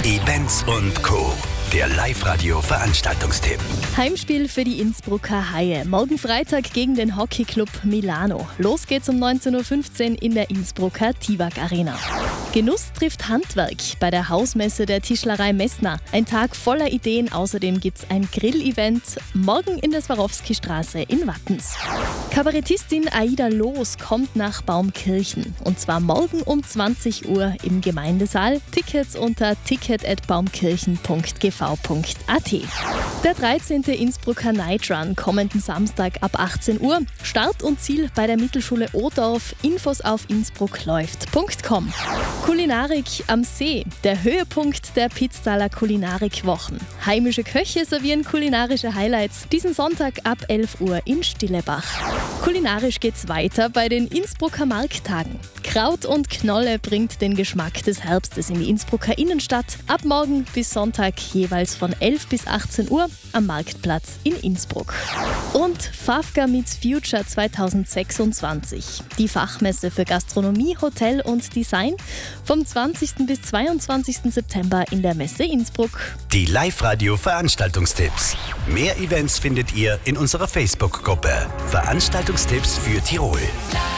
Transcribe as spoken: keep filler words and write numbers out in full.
Events und Co. Der Live-Radio-Veranstaltungstipp. Heimspiel für die Innsbrucker Haie. Morgen Freitag gegen den Hockeyclub Milano. Los geht's um neunzehn Uhr fünfzehn in der Innsbrucker Tivak Arena. Genuss trifft Handwerk bei der Hausmesse der Tischlerei Messner. Ein Tag voller Ideen. Außerdem gibt's ein Grill-Event morgen in der Swarovski-Straße in Wattens. Kabarettistin Aida Loos kommt nach Baumkirchen. Und zwar morgen um zwanzig Uhr im Gemeindesaal. Tickets unter ticket at baumkirchen punkt g v punkt a t. Der dreizehnte Innsbrucker Night Run kommenden Samstag ab achtzehn Uhr. Start und Ziel bei der Mittelschule Odorf. Infos auf innsbruckläuft punkt com. Kulinarik am See. Der Höhepunkt der Pitztaler Kulinarikwochen. Heimische Köche servieren kulinarische Highlights. Diesen Sonntag ab elf Uhr in Stillebach. Kulinarisch geht's weiter bei den Innsbrucker Markttagen. Kraut und Knolle bringt den Geschmack des Herbstes in die Innsbrucker Innenstadt. Ab morgen bis Sonntag jeweils von elf bis achtzehn Uhr am Marktplatz in Innsbruck. Und Fafka Meets Future zweitausendsechsundzwanzig. Die Fachmesse für Gastronomie, Hotel und Design vom zwanzigsten bis zweiundzwanzigsten September in der Messe Innsbruck. Die Live-Radio-Veranstaltungstipps. Mehr Events findet ihr in unserer Facebook-Gruppe Veranstaltungstipps für Tirol.